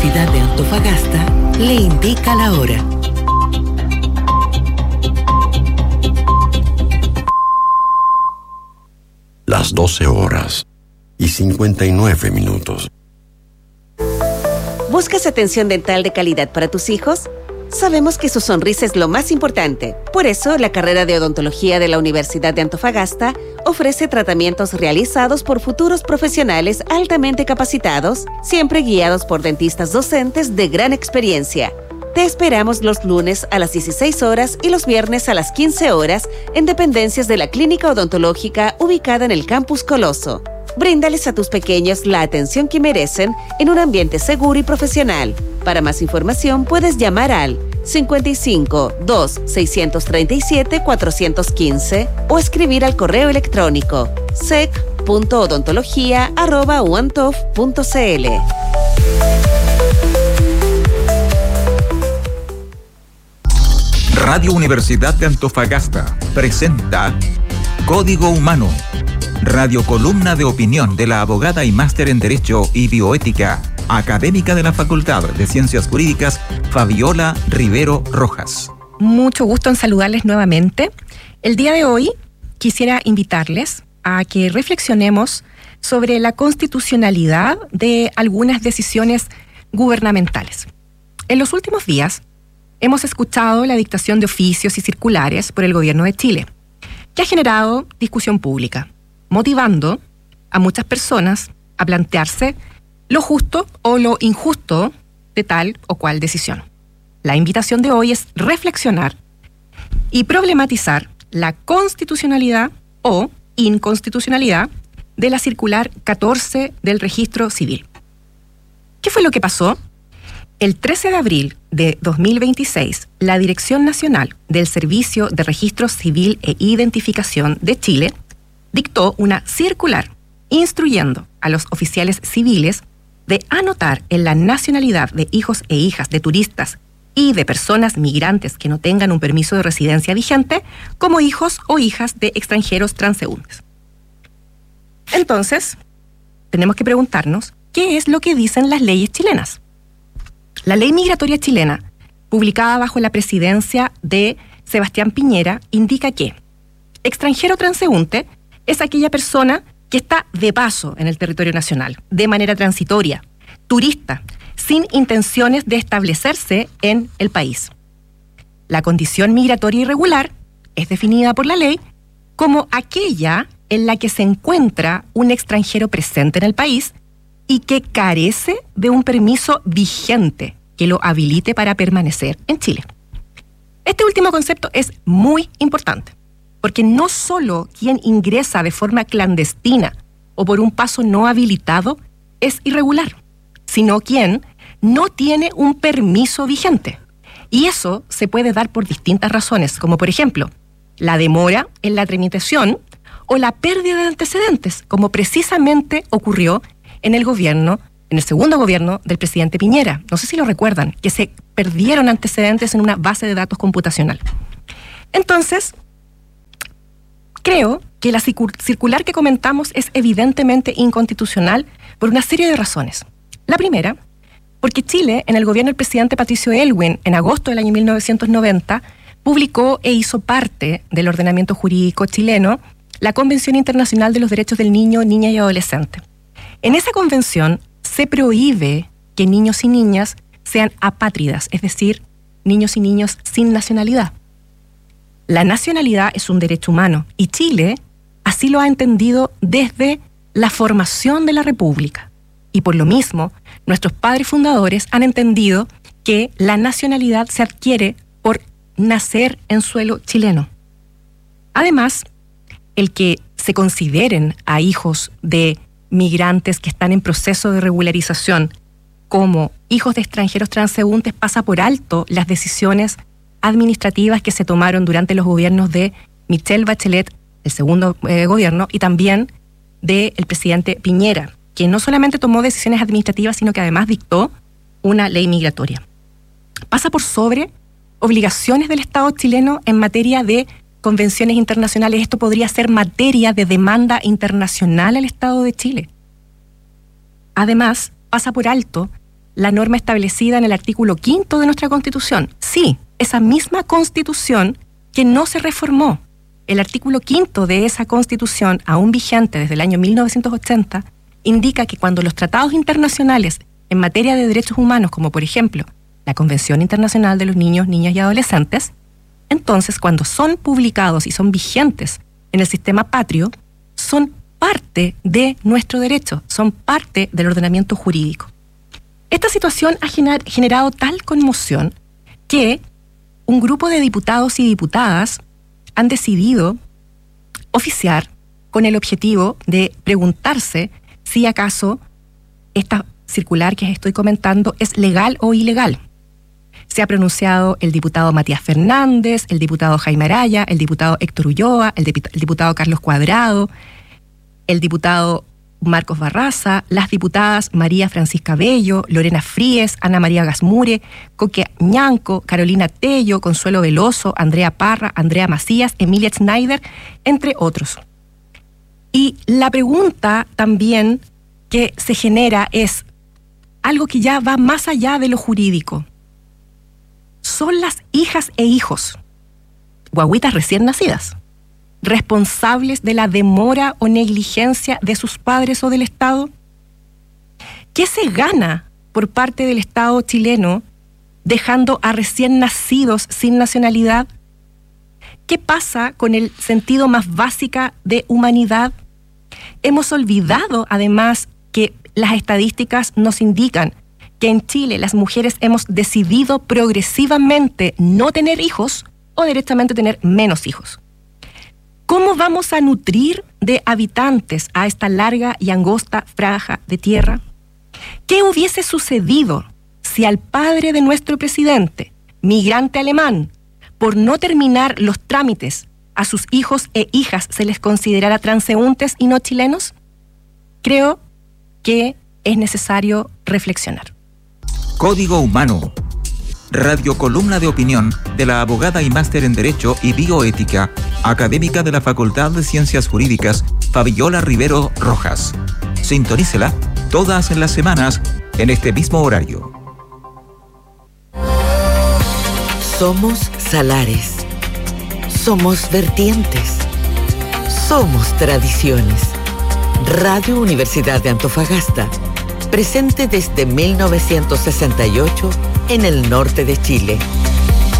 Universidad de Antofagasta le indica la hora. Las 12:59. ¿Buscas atención dental de calidad para tus hijos? Sabemos que su sonrisa es lo más importante. Por eso, la carrera de odontología de la Universidad de Antofagasta ofrece tratamientos realizados por futuros profesionales altamente capacitados, siempre guiados por dentistas docentes de gran experiencia. Te esperamos los lunes a las 16 horas y los viernes a las 15 horas en dependencias de la Clínica Odontológica ubicada en el Campus Coloso. Bríndales a tus pequeños la atención que merecen en un ambiente seguro y profesional. Para más información puedes llamar al 55 2 637 415 o escribir al correo electrónico sec.odontología@uantof.cl. Radio Universidad de Antofagasta presenta Código Humano, radiocolumna de opinión de la abogada y máster en Derecho y Bioética, académica de la Facultad de Ciencias Jurídicas, Fabiola Rivero Rojas. Mucho gusto en saludarles nuevamente. El día de hoy quisiera invitarles a que reflexionemos sobre la constitucionalidad de algunas decisiones gubernamentales. En los últimos días hemos escuchado la dictación de oficios y circulares por el Gobierno de Chile, que ha generado discusión pública, motivando a muchas personas a plantearse lo justo o lo injusto de tal o cual decisión. La invitación de hoy es reflexionar y problematizar la constitucionalidad o inconstitucionalidad de la circular 14 del Registro Civil. ¿Qué fue lo que pasó? El 13 de abril de 2026, la Dirección Nacional del Servicio de Registro Civil e Identificación de Chile dictó una circular instruyendo a los oficiales civiles de anotar en la nacionalidad de hijos e hijas de turistas y de personas migrantes que no tengan un permiso de residencia vigente como hijos o hijas de extranjeros transeúntes. Entonces, tenemos que preguntarnos, ¿qué es lo que dicen las leyes chilenas? La ley migratoria chilena, publicada bajo la presidencia de Sebastián Piñera, indica que extranjero transeúnte es aquella persona que está de paso en el territorio nacional, de manera transitoria, turista, sin intenciones de establecerse en el país. La condición migratoria irregular es definida por la ley como aquella en la que se encuentra un extranjero presente en el país y que carece de un permiso vigente que lo habilite para permanecer en Chile. Este último concepto es muy importante, porque no solo quien ingresa de forma clandestina o por un paso no habilitado es irregular, sino quien no tiene un permiso vigente. Y eso se puede dar por distintas razones, como por ejemplo, la demora en la tramitación o la pérdida de antecedentes, como precisamente ocurrió en el segundo gobierno del presidente Piñera. No sé si lo recuerdan, que se perdieron antecedentes en una base de datos computacional. Entonces, creo que la circular que comentamos es evidentemente inconstitucional por una serie de razones. La primera, porque Chile, en el gobierno del presidente Patricio Aylwin, en agosto del año 1990, publicó e hizo parte del ordenamiento jurídico chileno la Convención Internacional de los Derechos del Niño, Niña y Adolescente. En esa convención se prohíbe que niños y niñas sean apátridas, es decir, niños y niños sin nacionalidad. La nacionalidad es un derecho humano y Chile así lo ha entendido desde la formación de la República. Y por lo mismo, nuestros padres fundadores han entendido que la nacionalidad se adquiere por nacer en suelo chileno. Además, el que se consideren a hijos de migrantes que están en proceso de regularización como hijos de extranjeros transeúntes pasa por alto las decisiones administrativas que se tomaron durante los gobiernos de Michelle Bachelet, el segundo gobierno, y también del presidente Piñera, que no solamente tomó decisiones administrativas, sino que además dictó una ley migratoria. Pasa por sobre obligaciones del Estado chileno en materia de convenciones internacionales. Esto podría ser materia de demanda internacional al Estado de Chile. Además, pasa por alto la norma establecida en el artículo 5 de nuestra Constitución. Sí, esa misma Constitución que no se reformó. El artículo 5 de esa Constitución, aún vigente desde el año 1980, indica que cuando los tratados internacionales en materia de derechos humanos, como por ejemplo la Convención Internacional de los Niños, Niñas y Adolescentes, entonces cuando son publicados y son vigentes en el sistema patrio, son parte de nuestro derecho, son parte del ordenamiento jurídico. Esta situación ha generado tal conmoción que un grupo de diputados y diputadas han decidido oficiar con el objetivo de preguntarse si acaso esta circular que estoy comentando es legal o ilegal. Se ha pronunciado el diputado Matías Fernández, el diputado Jaime Araya, el diputado Héctor Ulloa, el diputado Carlos Cuadrado, el diputado Marcos Barraza, las diputadas María Francisca Bello, Lorena Fríes, Ana María Gasmure, Coque Ñanco, Carolina Tello, Consuelo Veloso, Andrea Parra, Andrea Macías, Emilia Schneider, entre otros. Y la pregunta también que se genera es algo que ya va más allá de lo jurídico. ¿Son las hijas e hijos, guaguitas recién nacidas, responsables de la demora o negligencia de sus padres o del Estado? ¿Qué se gana por parte del Estado chileno dejando a recién nacidos sin nacionalidad? ¿Qué pasa con el sentido más básico de humanidad? Hemos olvidado, además, que las estadísticas nos indican que en Chile las mujeres hemos decidido progresivamente no tener hijos o directamente tener menos hijos. ¿Cómo vamos a nutrir de habitantes a esta larga y angosta franja de tierra? ¿Qué hubiese sucedido si al padre de nuestro presidente, migrante alemán, por no terminar los trámites a sus hijos e hijas se les considerara transeúntes y no chilenos? Creo que es necesario reflexionar. Código Humano. Radiocolumna de opinión de la abogada y máster en Derecho y Bioética, académica de la Facultad de Ciencias Jurídicas, Fabiola Rivero Rojas. Sintonícela todas las semanas en este mismo horario. Somos salares. Somos vertientes. Somos tradiciones. Radio Universidad de Antofagasta, presente desde 1968 en el norte de Chile.